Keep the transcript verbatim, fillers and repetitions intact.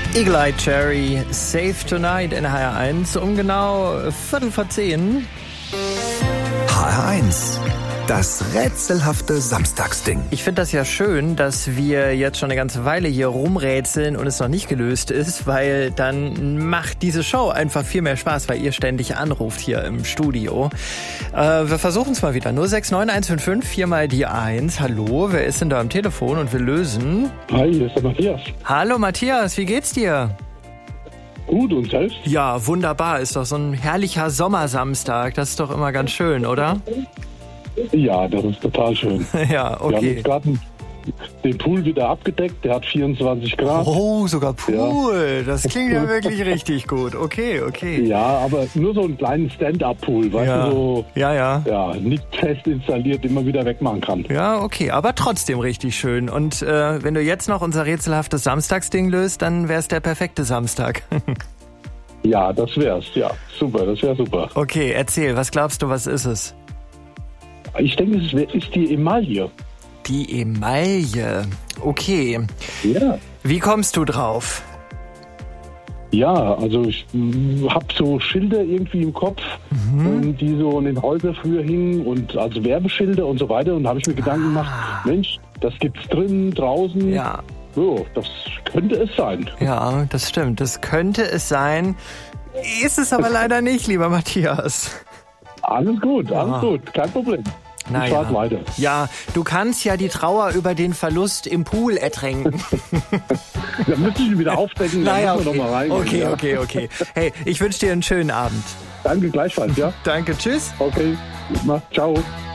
Eagle Eye Cherry, Save Tonight in H R eins um genau Viertel vor zehn. H R eins, das rätselhafte Samstagsding. Ich finde das ja schön, dass wir jetzt schon eine ganze Weile hier rumrätseln und es noch nicht gelöst ist, weil dann macht diese Show einfach viel mehr Spaß, weil ihr ständig anruft hier im Studio. Äh, wir versuchen es mal wieder. null sechs neun eins fünf fünf, viermal die eins. Hallo, wer ist denn da am Telefon und wir lösen? Hi, hier ist der Matthias. Hallo Matthias, wie geht's dir? Gut, und selbst? Ja, wunderbar. Ist doch so ein herrlicher Sommersamstag. Das ist doch immer ganz schön, oder? Ja, das ist total schön. Ja, okay. Wir haben jetzt gerade den Pool wieder abgedeckt, der hat vierundzwanzig Grad. Oh, sogar Pool. Ja. Das klingt ja wirklich richtig gut. Okay, okay. Ja, aber nur so einen kleinen Stand-Up-Pool, weißt ja. du, so ja, ja. Ja, nicht fest installiert, immer wieder wegmachen kann. Ja, okay, aber trotzdem richtig schön. Und äh, wenn du jetzt noch unser rätselhaftes Samstagsding löst, dann wäre es der perfekte Samstag. Ja, das wär's. Ja, super, das wäre super. Okay, erzähl, was glaubst du, was ist es? Ich denke, es ist die Emaille. Die Emaille. Okay. Ja. Wie kommst du drauf? Ja, also ich habe so Schilder irgendwie im Kopf, mhm. die so in den Häusern früher hingen und also Werbeschilder und so weiter. Und da habe ich mir Gedanken ah. gemacht, Mensch, das gibt's drinnen, draußen. Ja. So, das könnte es sein. Ja, das stimmt. Das könnte es sein. Ist es aber leider nicht, lieber Matthias. Alles gut, alles ah. gut, kein Problem. Naja. Ich fahre weiter. Ja, du kannst ja die Trauer über den Verlust im Pool ertränken. Da müsste ich ihn wieder aufdecken, dann naja, müssen wir okay. noch mal rein. Okay, ja. okay, okay. Hey, ich wünsche dir einen schönen Abend. Danke, gleichfalls, ja. Danke, tschüss. Okay, mach, ciao.